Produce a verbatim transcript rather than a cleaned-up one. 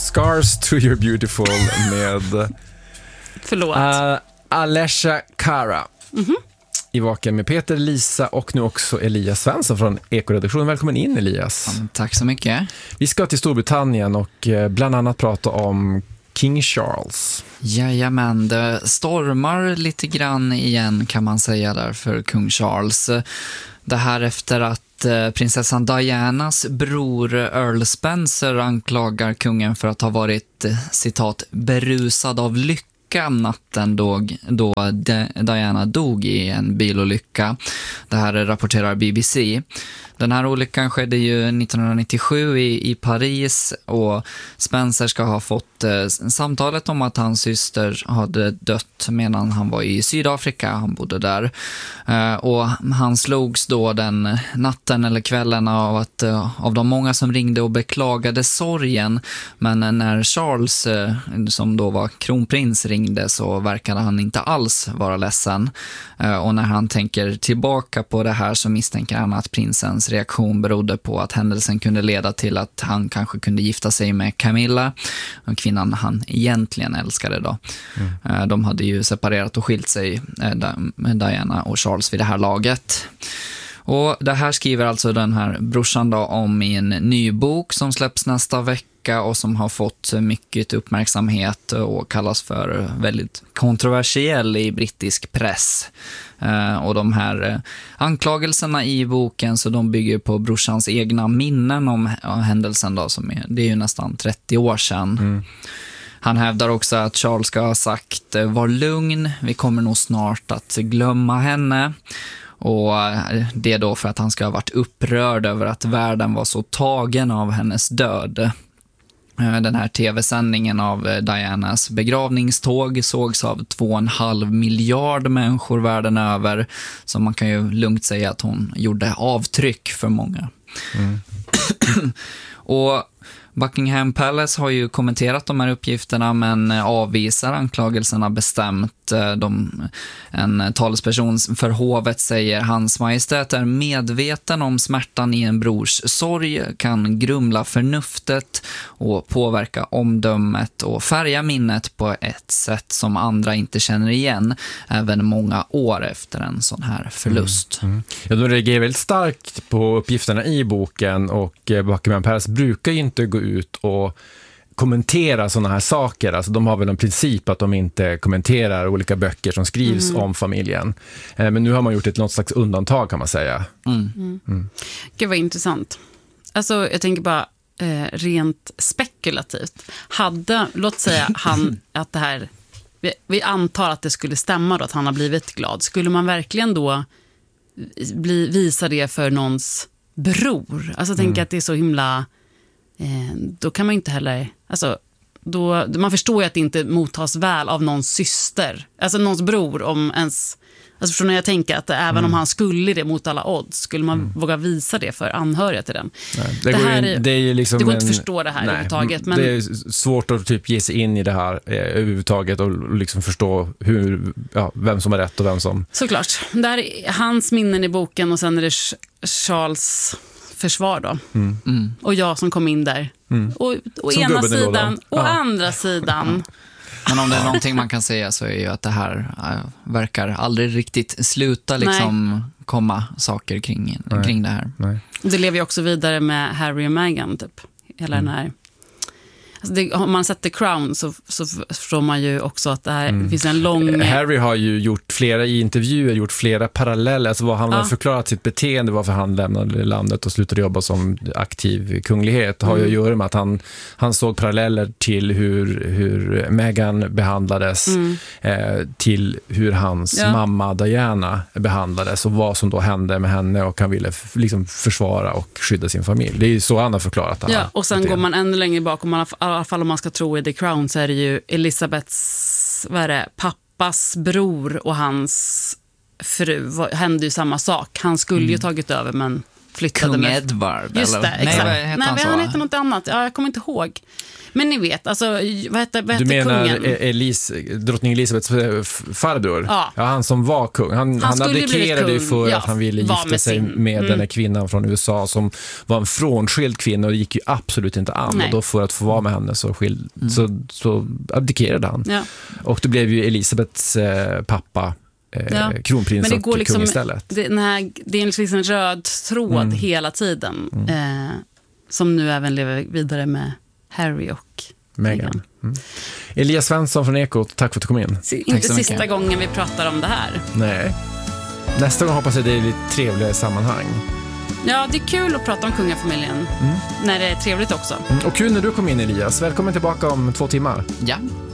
Scars to Your Beautiful med Förlåt. Uh, Alessia Cara. Mm-hmm. I Vaken med Peter, Lisa och nu också Elias Svensson från Ekoredaktionen. Välkommen in, Elias. Ja, tack så mycket. Vi ska till Storbritannien och bland annat prata om King Charles. Jajamän, det stormar lite grann igen kan man säga där för kung Charles. Det här efter att prinsessan Dianas bror Earl Spencer anklagar kungen för att ha varit, citat, berusad av lycka natten då, då Diana dog i en bilolycka. Det här rapporterar B B C. Den här olyckan skedde ju nittonhundranittiosju i, i Paris och Spencer ska ha fått eh, samtalet om att hans syster hade dött medan han var i Sydafrika. Han bodde där. Eh, och han slogs då den natten eller kvällen av, att, eh, av de många som ringde och beklagade sorgen. Men när Charles, eh, som då var kronprins, ringde så verkade han inte alls vara ledsen. Eh, och när han tänker tillbaka på det här så misstänker han att prinsens reaktion berodde på att händelsen kunde leda till att han kanske kunde gifta sig med Camilla, kvinnan han egentligen älskade då. Mm. De hade ju separerat och skilt sig, Diana och Charles, vid det här laget. Och det här skriver alltså den här brorsan då om i en ny bok som släpps nästa vecka och som har fått mycket uppmärksamhet och kallas för väldigt kontroversiell i brittisk press. Uh, och de här uh, anklagelserna i boken, så de bygger på brorsans egna minnen om uh, händelsen då, som är, det är ju nästan trettio år sedan. Mm. Han hävdar också att Charles ska ha sagt uh, var lugn, vi kommer nog snart att glömma henne. Och det är då för att han ska ha varit upprörd över att världen var så tagen av hennes död. Den här tv-sändningen av Dianas begravningståg sågs av två och en halv miljard människor världen över. Så man kan ju lugnt säga att hon gjorde avtryck för många. Mm. Och Buckingham Palace har ju kommenterat de här uppgifterna men avvisar anklagelserna bestämt. De, en talesperson för hovet säger: Hans Majestät är medveten om smärtan i en brors sorg, kan grumla förnuftet och påverka omdömet och färga minnet på ett sätt som andra inte känner igen även många år efter en sån här förlust. Mm. Mm. Ja, de reagerar väldigt starkt på uppgifterna i boken och Buckingham Palace brukar ju inte gå ut och kommentera sådana här saker. Alltså de har väl en princip att de inte kommenterar olika böcker som skrivs mm. om familjen. Eh, men nu har man gjort ett något slags undantag kan man säga. Mm. Mm. Mm. Gud vad intressant. Alltså jag tänker bara eh, rent spekulativt. Hade, låt säga han att det här, vi, vi antar att det skulle stämma då att han har blivit glad. Skulle man verkligen då bli, visa det för någons bror? Alltså tänka mm. att det är så himla... då kan man inte heller, alltså då, man förstår ju att det inte mottas väl av någons syster, alltså någons bror, om ens, alltså förstår när jag tänker att även mm. om han skulle det mot alla odds, skulle man mm. våga visa det för anhöriga till den. Nej, det, det, här in, det är ju liksom det går en, inte att förstå det här nej, överhuvudtaget. Men det är svårt att typ ge sig in i det här eh, överhuvudtaget och liksom förstå hur, ja, vem som har rätt och vem som... Såklart, där är hans minnen i boken och sen är det Charles försvar då. Mm. Mm. Och jag som kom in där. Mm. Och, och ena sidan och ja. andra sidan. Men om det är någonting man kan säga så är ju att det här äh, verkar aldrig riktigt sluta liksom Nej. komma saker kring, kring det här. Nej. Det lever ju också vidare med Harry och Meghan typ. Hela mm. den här... Alltså det, om man sätter Crown så, så förstår man ju också att det här mm. det finns en lång... Harry har ju gjort flera i intervjuer, gjort flera paralleller. Alltså vad han ja. har förklarat sitt beteende, varför han lämnade landet och slutade jobba som aktiv kunglighet har mm. ju att göra med att han, han såg paralleller till hur, hur Meghan behandlades mm. eh, till hur hans ja. mamma Diana behandlades och vad som då hände med henne och han ville f- liksom försvara och skydda sin familj. Det är ju så han har förklarat det. Ja, och sen beteende. går man ännu längre bakom man har i alla fall om man ska tro i The Crown så är det ju Elizabeths vad är det, pappas bror och hans fru var, hände ju samma sak. Han skulle mm. ju tagit över men flyttade Kung med... Edward, Just eller? det, exakt. Nej, vad heter Nej, han så? han heter något annat. Ja, jag kommer inte ihåg. Men ni vet, alltså, vad hette, vad hette Du menar kungen? Elis, drottning Elisabeths farbror? Ja. ja. Han som var kung. Han, han, han abdikerade ju för ja, att han ville gifta med sig sin. med mm. den här kvinnan från U S A som var en frånskild kvinna och det gick ju absolut inte an. Nej. Och då för att få vara med henne så, skild, mm. så, så abdikerade han. Ja. Och då blev ju Elisabeths eh, pappa Eh, ja. kronprins Men det går och liksom, kung istället. Det, den här, det är liksom en röd tråd mm. hela tiden. Mm. Eh, som nu även lever vidare med Harry och Meghan. Mm. Elias Svensson från Ekot, tack för att du kom in. Så, inte sista mycket. gången vi pratar om det här. Nej. Nästa gång hoppas jag det är lite trevligare sammanhang. Ja, det är kul att prata om kungafamiljen. Mm. När det är trevligt också. Mm. Och kul när du kom in, Elias. Välkommen tillbaka om två timmar. Ja.